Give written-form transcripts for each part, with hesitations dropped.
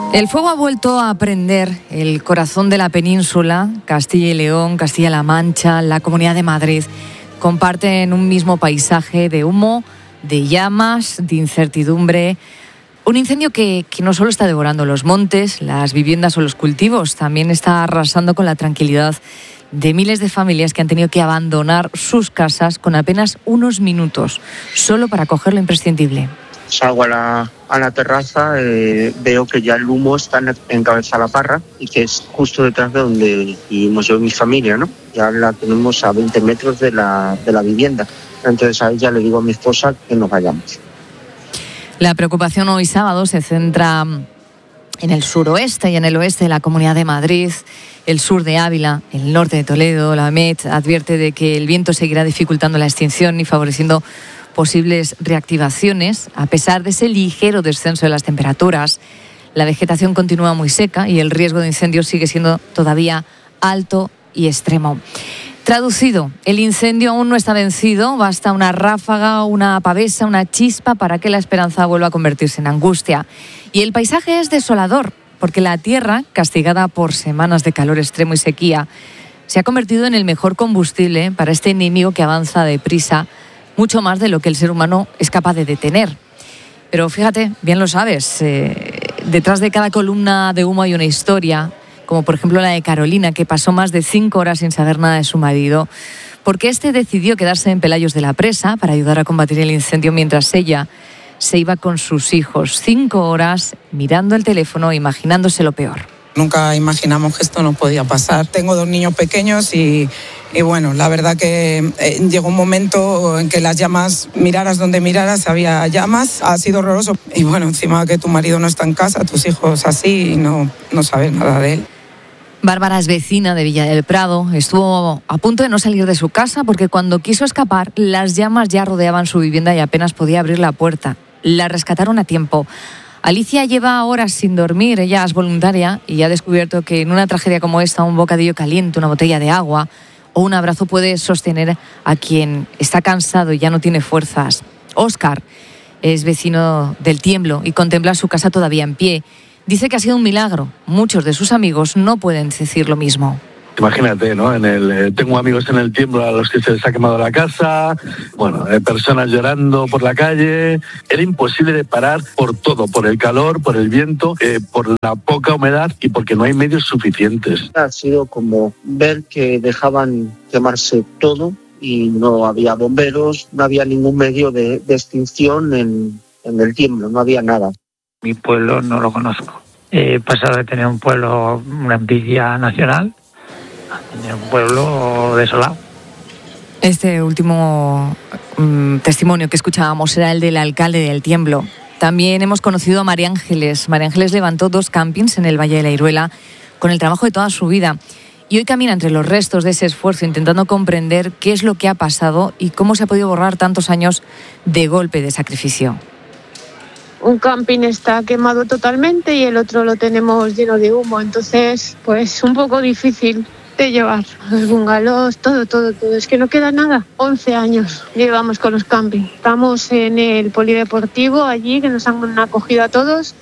El fuego ha vuelto a prender el corazón de la península. Castilla y León, Castilla-La Mancha, la Comunidad de Madrid comparten un mismo paisaje de humo, de llamas, de incertidumbre. Un incendio que no solo está devorando los montes, las viviendas o los cultivos, también está arrasando con la tranquilidad de miles de familias que han tenido que abandonar sus casas con apenas unos minutos, solo para coger lo imprescindible. Salgo a la terraza, veo que ya el humo está en Cabeza la Parra y que es justo detrás de donde vivimos yo y mi familia, ¿no? Ya la tenemos a 20 metros de la vivienda. Entonces a ella le digo a mi esposa que nos vayamos. La preocupación hoy sábado se centra en el suroeste y en el oeste de la Comunidad de Madrid, el sur de Ávila, el norte de Toledo. La Met advierte de que el viento seguirá dificultando la extinción y favoreciendo posibles reactivaciones. A pesar de ese ligero descenso de las temperaturas, la vegetación continúa muy seca y el riesgo de incendios sigue siendo todavía alto y extremo. Traducido, el incendio aún no está vencido, basta una ráfaga, una pavesa, una chispa para que la esperanza vuelva a convertirse en angustia. Y el paisaje es desolador, porque la tierra, castigada por semanas de calor extremo y sequía, se ha convertido en el mejor combustible para este enemigo que avanza deprisa, mucho más de lo que el ser humano es capaz de detener. Pero fíjate, bien lo sabes, detrás de cada columna de humo hay una historia, como por ejemplo la de Carolina, que pasó más de 5 horas sin saber nada de su marido, porque este decidió quedarse en Pelayos de la Presa para ayudar a combatir el incendio mientras ella se iba con sus hijos. 5 horas mirando el teléfono, imaginándose lo peor. Nunca imaginamos que esto no podía pasar. Tengo 2 niños pequeños y bueno, la verdad que llegó un momento en que las llamas, miraras donde miraras, había llamas. Ha sido horroroso. Y bueno, encima que tu marido no está en casa, tus hijos así, y no sabes nada de él. Bárbara es vecina de Villa del Prado. Estuvo a punto de no salir de su casa porque cuando quiso escapar, las llamas ya rodeaban su vivienda y apenas podía abrir la puerta. La rescataron a tiempo. Alicia lleva horas sin dormir, ella es voluntaria y ha descubierto que en una tragedia como esta un bocadillo caliente, una botella de agua o un abrazo puede sostener a quien está cansado y ya no tiene fuerzas. Óscar es vecino del Tiemblo y contempla su casa todavía en pie. Dice que ha sido un milagro. Muchos de sus amigos no pueden decir lo mismo. Imagínate, ¿no? Tengo amigos en el Tiemblo a los que se les ha quemado la casa, personas llorando por la calle. Era imposible de parar por todo, por el calor, por el viento, por la poca humedad y porque no hay medios suficientes. Ha sido como ver que dejaban quemarse todo y no había bomberos, no había ningún medio de extinción en el Tiemblo, no había nada. Mi pueblo no lo conozco. He pasado de tener un pueblo, una envidia nacional, en un pueblo desolado. Este último testimonio que escuchábamos era el del alcalde del Tiemblo. También hemos conocido a María Ángeles. María Ángeles levantó 2 campings en el Valle de la Iruela con el trabajo de toda su vida. Y hoy camina entre los restos de ese esfuerzo intentando comprender qué es lo que ha pasado y cómo se ha podido borrar tantos años de golpe, de sacrificio. Un camping está quemado totalmente y el otro lo tenemos lleno de humo. Entonces, pues un poco difícil de llevar. Los bungalows, todo. Es que no queda nada. 11 años llevamos con los campings. Estamos en el polideportivo allí, que nos han acogido a todos.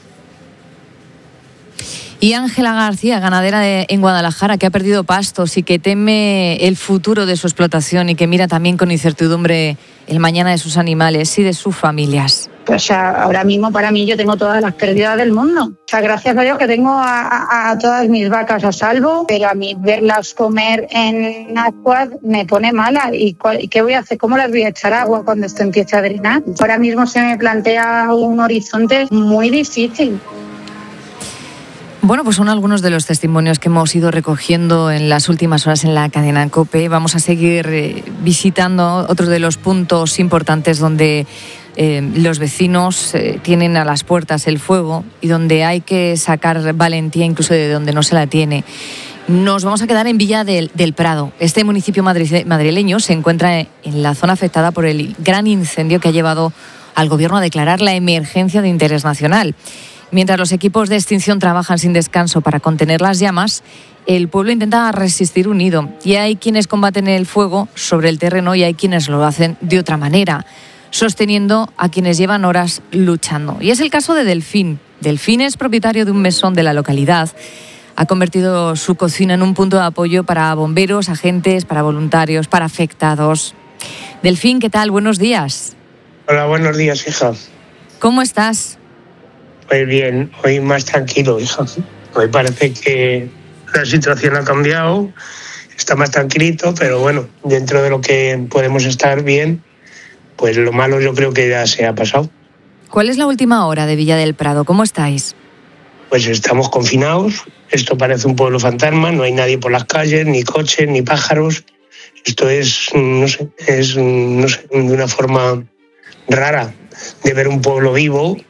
Y Ángela García, ganadera en Guadalajara, que ha perdido pastos y que teme el futuro de su explotación y que mira también con incertidumbre el mañana de sus animales y de sus familias. O sea, ahora mismo para mí yo tengo todas las pérdidas del mundo. O sea, gracias a Dios que tengo a todas mis vacas a salvo, pero a mí verlas comer en aguas me pone mala. ¿Y qué voy a hacer? ¿Cómo las voy a echar agua cuando esto empiece a drenar? Ahora mismo se me plantea un horizonte muy difícil. Bueno, pues son algunos de los testimonios que hemos ido recogiendo en las últimas horas en la cadena COPE. Vamos a seguir visitando otros de los puntos importantes donde los vecinos tienen a las puertas el fuego y donde hay que sacar valentía incluso de donde no se la tiene. Nos vamos a quedar en Villa del Prado. Este municipio madrileño se encuentra en la zona afectada por el gran incendio que ha llevado al gobierno a declarar la emergencia de interés nacional. Mientras los equipos de extinción trabajan sin descanso para contener las llamas, el pueblo intenta resistir unido. Y hay quienes combaten el fuego sobre el terreno y hay quienes lo hacen de otra manera. sosteniendo a quienes llevan horas luchando. Y es el caso de Delfín. Delfín es propietario de un mesón de la localidad. Ha convertido su cocina en un punto de apoyo para bomberos, agentes, para voluntarios, para afectados. Delfín, ¿qué tal? Buenos días. Hola, buenos días, hija. ¿Cómo estás? Pues bien, hoy más tranquilo, hija. Hoy parece que la situación ha cambiado, está más tranquilito, pero bueno, dentro de lo que podemos estar bien, pues lo malo yo creo que ya se ha pasado. ¿Cuál es la última hora de Villa del Prado? ¿Cómo estáis? Pues estamos confinados, esto parece un pueblo fantasma, no hay nadie por las calles, ni coches, ni pájaros. Esto es, no sé, de una forma rara de ver un pueblo vivo.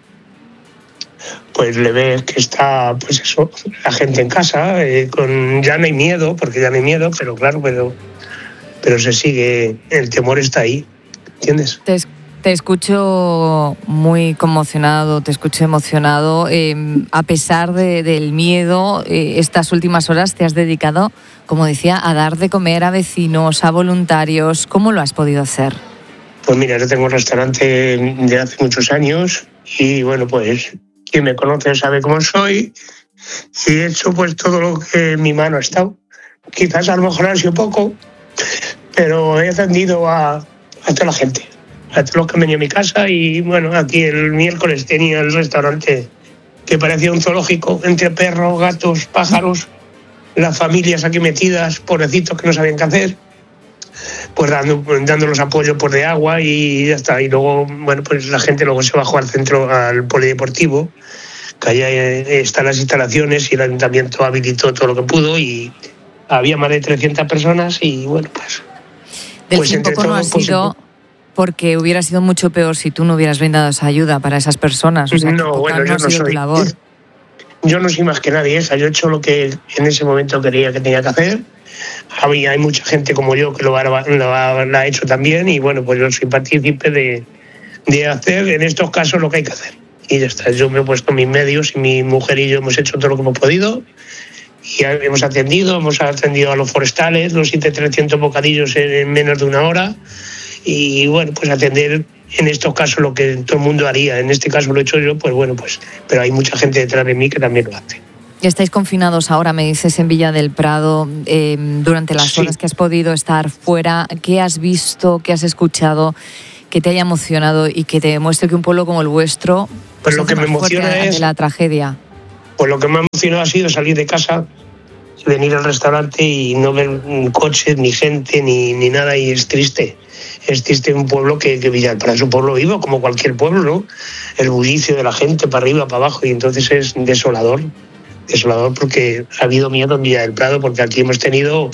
Pues le ves que está, pues eso, la gente en casa, ya no hay miedo, pero claro, pero se sigue, el temor está ahí, ¿entiendes? Te escucho muy conmocionado, te escucho emocionado. A pesar del miedo, estas últimas horas te has dedicado, como decía, a dar de comer a vecinos, a voluntarios. ¿Cómo lo has podido hacer? Pues mira, yo tengo un restaurante de hace muchos años y bueno, pues quien me conoce sabe cómo soy y he hecho pues todo lo que en mi mano ha estado. Quizás a lo mejor ha sido poco, pero he atendido a toda la gente. A todos los que han venido a mi casa y bueno, aquí el miércoles tenía el restaurante que parecía un zoológico entre perros, gatos, pájaros, las familias aquí metidas, pobrecitos que no sabían qué hacer, pues dándolos apoyo por de agua y ya está. Y luego, bueno, pues la gente luego se bajó al centro, al polideportivo, que allá están las instalaciones y el ayuntamiento habilitó todo lo que pudo y había más de 300 personas y bueno, pues... Del tiempo no ha sido... Porque hubiera sido mucho peor si tú no hubieras brindado esa ayuda para esas personas. O sea, no, bueno, yo no soy. Yo no soy más que nadie esa. Yo he hecho lo que en ese momento creía que tenía que hacer. Hay mucha gente como yo que lo ha hecho también y bueno, pues yo soy partícipe de hacer en estos casos lo que hay que hacer. Y ya está. Yo me he puesto mis medios y mi mujer y yo hemos hecho todo lo que hemos podido. Y hemos atendido a los forestales, los 300 bocadillos en menos de una hora. Y bueno, pues atender en estos casos lo que todo el mundo haría. En este caso lo he hecho yo, pues bueno, pues pero hay mucha gente detrás de mí que también lo hace. Estáis confinados ahora, me dices, en Villa del Prado. Durante las horas que has podido estar fuera, ¿qué has visto, qué has escuchado, que te haya emocionado y que te demuestre que un pueblo como el vuestro pues lo que me emociona es la tragedia? Pues lo que me ha emocionado ha sido salir de casa, venir al restaurante y no ver coches, ni gente, ni nada, y es triste. Es triste un pueblo que Villa del Prado es un pueblo vivo, como cualquier pueblo, ¿no? El bullicio de la gente para arriba, para abajo, y entonces es desolador porque ha habido miedo en Villa del Prado, porque aquí hemos tenido,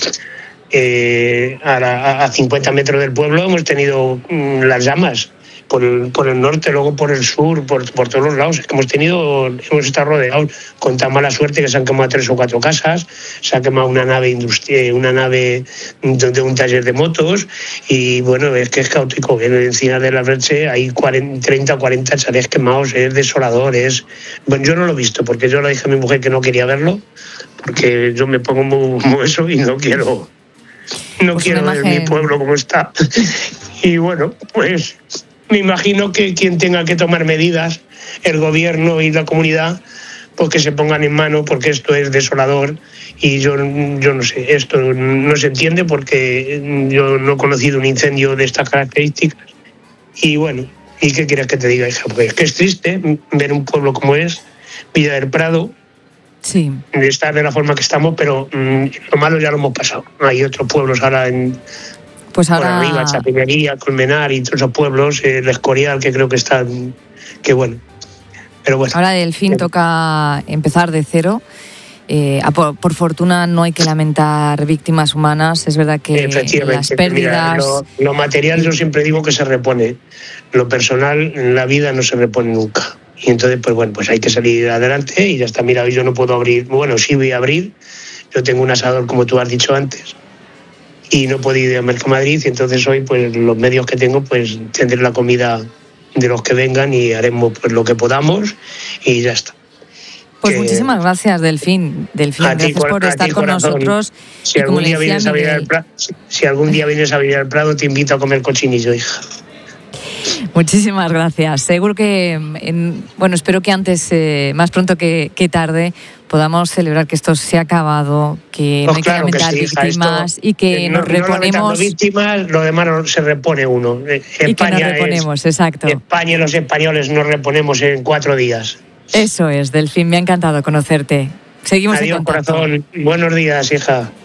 a 50 metros del pueblo, hemos tenido las llamas, por el norte, luego por el sur, por todos los lados. Es que hemos estado rodeados con tan mala suerte que se han quemado 3 o 4 casas, se ha quemado una nave industrial, una nave de un taller de motos, y bueno, es que es caótico. En Encinas de la Breche hay 30 o 40 chalés quemados, es desolador. Bueno, yo no lo he visto porque yo le dije a mi mujer que no quería verlo, porque yo me pongo muy eso y no quiero ver mi pueblo como está. Y bueno, pues me imagino que quien tenga que tomar medidas, el gobierno y la comunidad, pues que se pongan en mano, porque esto es desolador y yo no sé, esto no se entiende porque yo no he conocido un incendio de estas características. Y bueno, ¿y qué quieres que te diga, hija? Pues que es triste ver un pueblo como es Villa del Prado, sí, de estar de la forma que estamos, pero lo malo ya lo hemos pasado. Hay otros pueblos ahora pues ahora... por arriba, Chapinería, Colmenar y todos esos pueblos, el Escorial, que creo que están, que bueno. Pero bueno. Ahora Delfín toca empezar de cero. Por fortuna no hay que lamentar víctimas humanas. Es verdad que las pérdidas... Mira, lo material yo siempre digo que se repone. Lo personal, la vida no se repone nunca. Y entonces, pues bueno, pues hay que salir adelante y ya está. Mira, hoy yo no puedo abrir. Bueno, sí voy a abrir. Yo tengo un asador, como tú has dicho antes, y no puedo ir a Mercamadrid, y entonces hoy pues los medios que tengo pues tendré la comida de los que vengan y haremos pues lo que podamos y ya está. Pues muchísimas gracias, Delfín. Gracias por estar con nosotros. Si algún día vienes a Villa del Prado, te invito a comer cochinillo, hija. Muchísimas gracias. Seguro que, espero que antes, más pronto que tarde, podamos celebrar que esto se ha acabado, que no hay que lamentar víctimas y que nos reponemos. Víctimas, lo demás se repone uno. España, y que nos reponemos, exacto. España y los españoles nos reponemos en 4 días. Eso es, Delfín, me ha encantado conocerte. Seguimos Adiós, en contacto. corazón. Buenos días, hija.